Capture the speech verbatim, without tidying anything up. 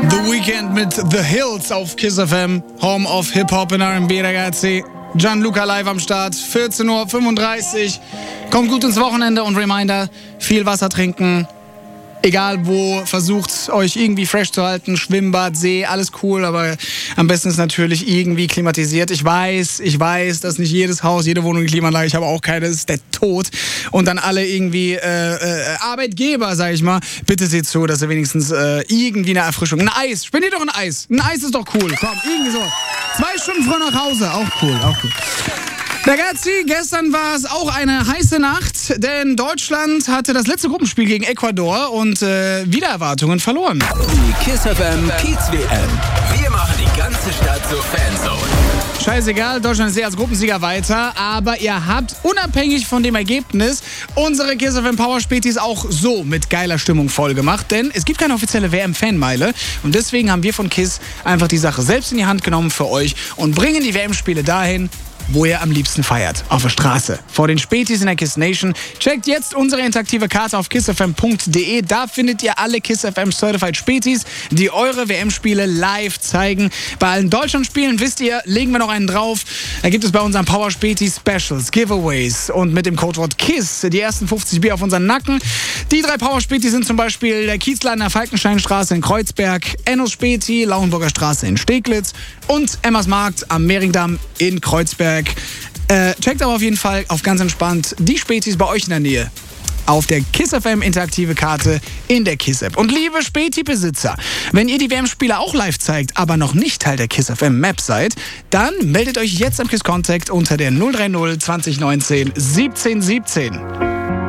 The Weeknd mit The Hills auf Kiss F M, Home of Hip-Hop und R and B, ragazzi. Gianluca live am Start, vierzehn Uhr fünfunddreißig. Kommt gut ins Wochenende und Reminder, viel Wasser trinken. Egal wo, versucht euch irgendwie fresh zu halten. Schwimmbad, See, alles cool, aber am besten ist natürlich irgendwie klimatisiert. Ich weiß, ich weiß, dass nicht jedes Haus, jede Wohnung eine Klimaanlage, ich habe auch keine, das ist der Tod. Und dann alle irgendwie äh, äh, Arbeitgeber, sag ich mal, bitte seht zu, dass ihr wenigstens äh, irgendwie eine Erfrischung, ein Eis, spendiert doch ein Eis. Ein Eis ist doch cool, komm, irgendwie so. Zwei Stunden früher nach Hause, auch cool, auch cool. Ragazzi, gestern war es auch eine heiße Nacht, denn Deutschland hatte das letzte Gruppenspiel gegen Ecuador und äh, wider Erwartungen verloren. Die Kiss F M Kiez W M. Wir machen die ganze Stadt zur Fanzone. Scheißegal, Deutschland ist ja als Gruppensieger weiter, aber ihr habt unabhängig von dem Ergebnis unsere Kiss F M Power Spätis auch so mit geiler Stimmung voll gemacht, denn es gibt keine offizielle W M-Fanmeile und deswegen haben wir von Kiss einfach die Sache selbst in die Hand genommen für euch und bringen die W M-Spiele dahin, wo ihr am liebsten feiert. Auf der Straße. Vor den Spätis in der Kiss Nation. Checkt jetzt unsere interaktive Karte auf kiss f m punkt d e. Da findet ihr alle Kiss F M Certified Spätis, die eure W M-Spiele live zeigen. Bei allen Deutschland-Spielen, wisst ihr, legen wir noch einen drauf. Da gibt es bei unseren Power Spätis Specials, Giveaways und mit dem Codewort KISS die ersten fünfzig Bier auf unseren Nacken. Die drei Power Spätis sind zum Beispiel der Kiezladen der Falkensteinstraße in Kreuzberg, Ennos Späti, Lauenburger Straße in Steglitz und Emmas Markt am Mehringdamm in Kreuzberg. Äh, checkt aber auf jeden Fall auf ganz entspannt die Spätis bei euch in der Nähe auf der Kiss F M interaktive Karte in der Kiss App. Und liebe Späti-Besitzer, wenn ihr die W M-Spiele auch live zeigt, aber noch nicht Teil der Kiss F M Map seid, dann meldet euch jetzt am Kiss Contact unter der null drei null zwanzig neunzehn siebzehn siebzehn.